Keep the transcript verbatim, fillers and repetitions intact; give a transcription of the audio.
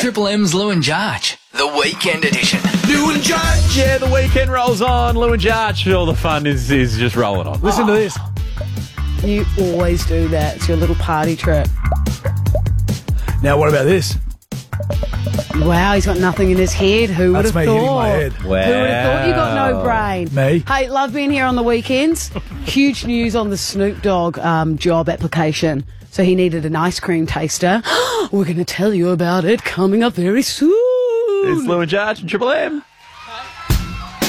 Triple M's Lou and Jarch, the weekend edition. Lou and Jarch. Yeah, the weekend rolls on. Lou and Jarch, all the fun is, is just rolling on. Listen to this. You always do that. It's your little party trip. Now, what about this? Wow, he's got nothing in his head. Who would That's have me thought? hitting my head. Who would have thought you got no brain? Me. Hey, love being here on the weekends. Huge news on the Snoop Dogg um, job application. So he needed an ice cream taster. We're going to tell you about it coming up very soon. It's Lou and Jarch and Triple M.